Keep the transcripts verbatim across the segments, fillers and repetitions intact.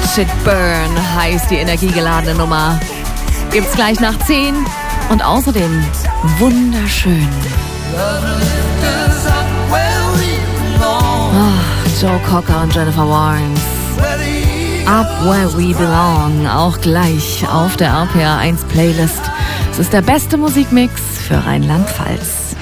Let It Burn heißt die energiegeladene Nummer. Gibt's gleich nach zehn und außerdem wunderschön. Oh, Joe Cocker und Jennifer Warnes. Up Where We Belong, auch gleich auf der R P R eins Playlist. Es ist der beste Musikmix für Rheinland-Pfalz.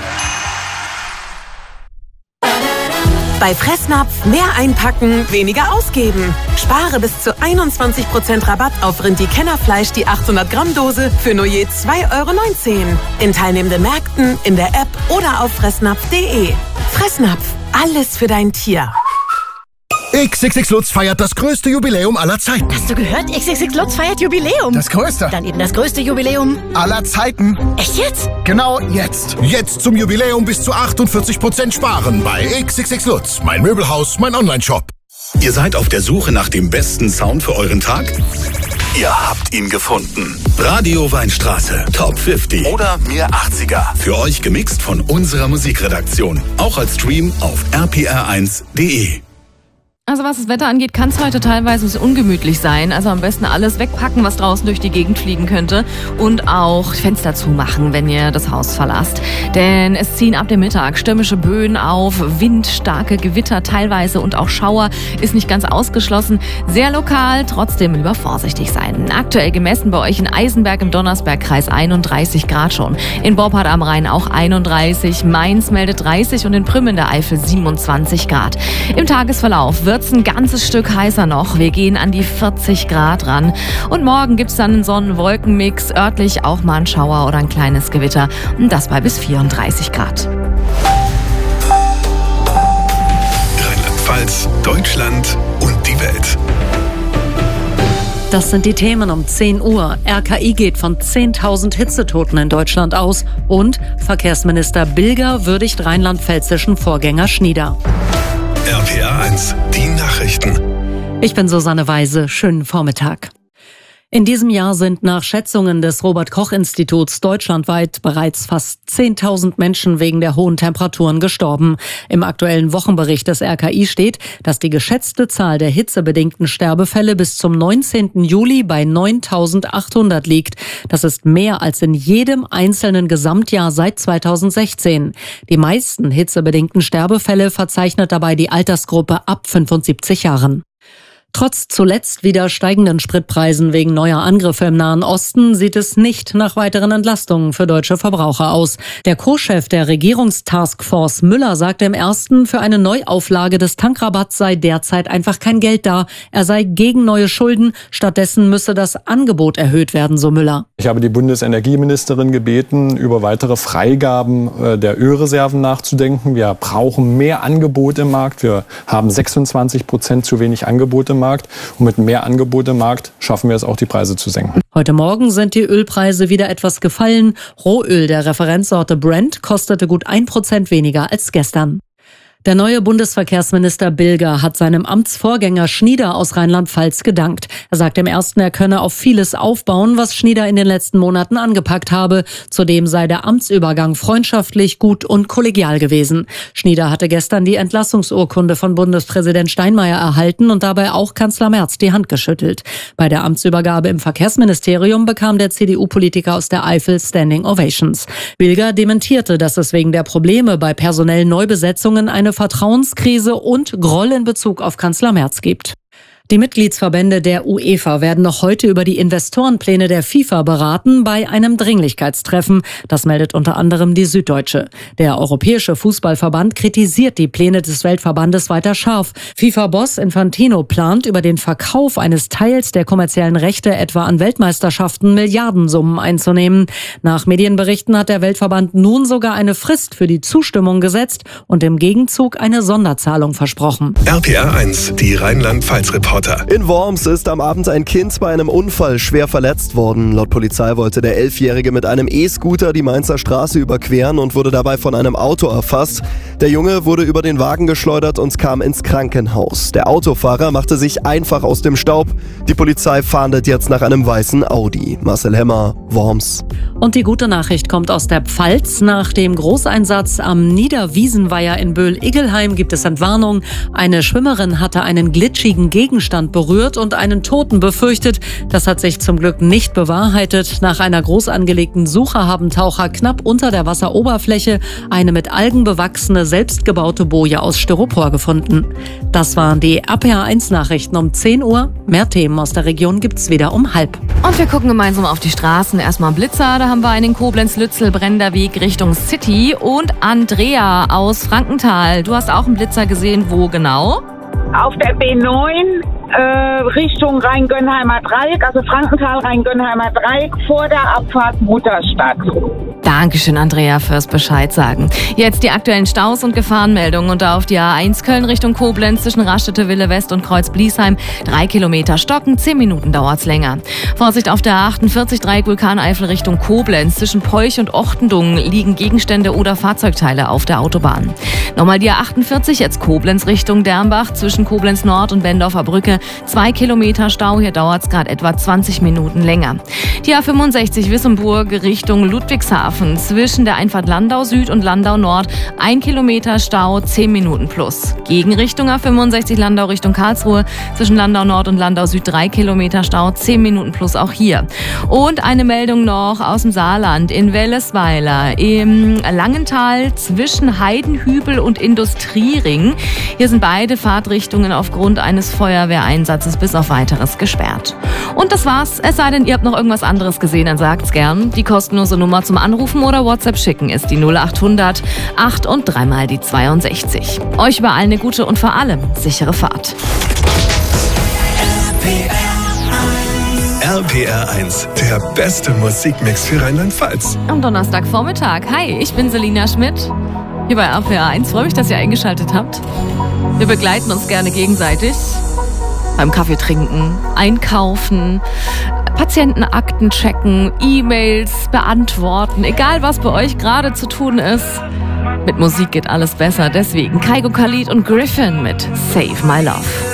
Bei Fressnapf mehr einpacken, weniger ausgeben. Spare bis zu einundzwanzig Prozent Rabatt auf Rindi-Kennerfleisch die achthundert Gramm Dose für nur je zwei Euro neunzehn. In teilnehmenden Märkten, in der App oder auf fressnapf punkt de. Fressnapf, alles für dein Tier. X X X Lutz feiert das größte Jubiläum aller Zeiten. Hast du gehört? X X X Lutz feiert Jubiläum. Das größte. Dann eben das größte Jubiläum aller Zeiten. Echt jetzt? Genau jetzt. Jetzt zum Jubiläum bis zu achtundvierzig Prozent sparen bei X X X Lutz. Mein Möbelhaus, mein Online-Shop. Ihr seid auf der Suche nach dem besten Sound für euren Tag? Ihr habt ihn gefunden. Radio Weinstraße, Top fünfzig oder Mir achtziger. Für euch gemixt von unserer Musikredaktion. Auch als Stream auf r p r eins punkt de. Also was das Wetter angeht, kann es heute teilweise ein bisschen ungemütlich sein. Also am besten alles wegpacken, was draußen durch die Gegend fliegen könnte. Und auch Fenster zumachen, wenn ihr das Haus verlasst. Denn es ziehen ab dem Mittag stürmische Böen auf, Wind, starke Gewitter teilweise und auch Schauer ist nicht ganz ausgeschlossen. Sehr lokal, trotzdem lieber vorsichtig sein. Aktuell gemessen bei euch in Eisenberg im Donnersbergkreis einunddreißig Grad schon. In Boppard am Rhein auch einunddreißig, Mainz meldet dreißig und in Prüm in der Eifel siebenundzwanzig Grad. Im Tagesverlauf wird ein ganzes Stück heißer noch. Wir gehen an die vierzig Grad ran. Und morgen gibt es dann einen Sonnen-Wolken-Mix, örtlich auch mal ein Schauer oder ein kleines Gewitter. Und das bei bis vierunddreißig Grad. Rheinland-Pfalz, Deutschland und die Welt. Das sind die Themen um zehn Uhr. R K I geht von zehntausend Hitzetoten in Deutschland aus. Und Verkehrsminister Bilger würdigt rheinland-pfälzischen Vorgänger Schnieder. R P R eins, die Nachrichten. Ich bin Susanne Weise. Schönen Vormittag. In diesem Jahr sind nach Schätzungen des Robert-Koch-Instituts deutschlandweit bereits fast zehntausend Menschen wegen der hohen Temperaturen gestorben. Im aktuellen Wochenbericht des R K I steht, dass die geschätzte Zahl der hitzebedingten Sterbefälle bis zum neunzehnten Juli bei neuntausendachthundert liegt. Das ist mehr als in jedem einzelnen Gesamtjahr seit zweitausendsechzehn. Die meisten hitzebedingten Sterbefälle verzeichnet dabei die Altersgruppe ab fünfundsiebzig Jahren. Trotz zuletzt wieder steigenden Spritpreisen wegen neuer Angriffe im Nahen Osten sieht es nicht nach weiteren Entlastungen für deutsche Verbraucher aus. Der Co-Chef der Regierungstaskforce Müller sagte im Ersten, für eine Neuauflage des Tankrabatts sei derzeit einfach kein Geld da. Er sei gegen neue Schulden. Stattdessen müsse das Angebot erhöht werden, so Müller. Ich habe die Bundesenergieministerin gebeten, über weitere Freigaben der Ölreserven nachzudenken. Wir brauchen mehr Angebot im Markt. Wir haben sechsundzwanzig Prozent zu wenig Angebot im Markt. Und mit mehr Angebot im Markt schaffen wir es auch, die Preise zu senken. Heute Morgen sind die Ölpreise wieder etwas gefallen. Rohöl der Referenzsorte Brent kostete gut ein Prozent weniger als gestern. Der neue Bundesverkehrsminister Bilger hat seinem Amtsvorgänger Schnieder aus Rheinland-Pfalz gedankt. Er sagte im Ersten, er könne auf vieles aufbauen, was Schnieder in den letzten Monaten angepackt habe. Zudem sei der Amtsübergang freundschaftlich, gut und kollegial gewesen. Schnieder hatte gestern die Entlassungsurkunde von Bundespräsident Steinmeier erhalten und dabei auch Kanzler Merz die Hand geschüttelt. Bei der Amtsübergabe im Verkehrsministerium bekam der C D U-Politiker aus der Eifel Standing Ovations. Bilger dementierte, dass es wegen der Probleme bei personellen Neubesetzungen eine Vertrauenskrise und Groll in Bezug auf Kanzler Merz gibt. Die Mitgliedsverbände der UEFA werden noch heute über die Investorenpläne der FIFA beraten bei einem Dringlichkeitstreffen. Das meldet unter anderem die Süddeutsche. Der Europäische Fußballverband kritisiert die Pläne des Weltverbandes weiter scharf. FIFA-Boss Infantino plant, über den Verkauf eines Teils der kommerziellen Rechte etwa an Weltmeisterschaften Milliardensummen einzunehmen. Nach Medienberichten hat der Weltverband nun sogar eine Frist für die Zustimmung gesetzt und im Gegenzug eine Sonderzahlung versprochen. R P R eins, die Rheinland-Pfalz-Reporter. In Worms ist am Abend ein Kind bei einem Unfall schwer verletzt worden. Laut Polizei wollte der Elfjährige mit einem E-Scooter die Mainzer Straße überqueren und wurde dabei von einem Auto erfasst. Der Junge wurde über den Wagen geschleudert und kam ins Krankenhaus. Der Autofahrer machte sich einfach aus dem Staub. Die Polizei fahndet jetzt nach einem weißen Audi. Marcel Hemmer, Worms. Und die gute Nachricht kommt aus der Pfalz. Nach dem Großeinsatz am Niederwiesenweiher in Böhl-Iggelheim gibt es Entwarnung. Eine Schwimmerin hatte einen glitschigen Gegenstand Gegenstand berührt und einen Toten befürchtet. Das hat sich zum Glück nicht bewahrheitet. Nach einer groß angelegten Suche haben Taucher knapp unter der Wasseroberfläche eine mit Algen bewachsene, selbstgebaute Boje aus Styropor gefunden. Das waren die R P R eins Nachrichten um zehn Uhr. Mehr Themen aus der Region gibt's wieder um halb. Und wir gucken gemeinsam auf die Straßen. Erstmal Blitzer, da haben wir einen in Koblenz-Lützel, brennender Weg Richtung City. Und Andrea aus Frankenthal, du hast auch einen Blitzer gesehen, wo genau? Auf der B neun äh, Richtung Rhein-Gönnheimer Dreieck, also Frankenthal, Rhein-Gönnheimer Dreieck, vor der Abfahrt Mutterstadt. Dankeschön, Andrea, fürs Bescheid sagen. Jetzt die aktuellen Staus und Gefahrenmeldungen. Und da auf die A eins Köln Richtung Koblenz zwischen Raststätte Wille West und Kreuz Bliesheim. Drei Kilometer stocken, zehn Minuten dauert's länger. Vorsicht auf der A achtundvierzig Dreieck Vulkaneifel Richtung Koblenz. Zwischen Peuch und Ochtendungen liegen Gegenstände oder Fahrzeugteile auf der Autobahn. Nochmal die A achtundvierzig, jetzt Koblenz Richtung Dernbach. Zwischen Koblenz Nord und Bendorfer Brücke. Zwei Kilometer Stau, hier dauert's gerade etwa zwanzig Minuten länger. Die A fünfundsechzig Wissemburg Richtung Ludwigshafen. Zwischen der Einfahrt Landau Süd und Landau Nord ein Kilometer Stau, zehn Minuten plus. Gegenrichtung A fünfundsechzig Landau Richtung Karlsruhe. Zwischen Landau Nord und Landau Süd drei Kilometer Stau, zehn Minuten plus auch hier. Und eine Meldung noch aus dem Saarland in Wellesweiler im Langental zwischen Heidenhübel und Industriering. Hier sind beide Fahrtrichtungen aufgrund eines Feuerwehreinsatzes bis auf Weiteres gesperrt. Und das war's. Es sei denn, ihr habt noch irgendwas anderes gesehen, dann sagt's gern. Die kostenlose Nummer zum Anrufen oder WhatsApp schicken ist die null achthundert acht und dreimal die zweiundsechzig. Euch überall eine gute und vor allem sichere Fahrt. R P R eins, der beste Musikmix für Rheinland-Pfalz. Am Donnerstagvormittag. Hi, ich bin Selina Schmidt. Hier bei R P R eins. Freue mich, dass ihr eingeschaltet habt. Wir begleiten uns gerne gegenseitig. Beim Kaffee trinken, einkaufen, Patientenakten checken, E-Mails beantworten, egal was bei euch gerade zu tun ist. Mit Musik geht alles besser, deswegen Kygo Khalid und Griffin mit Save My Love.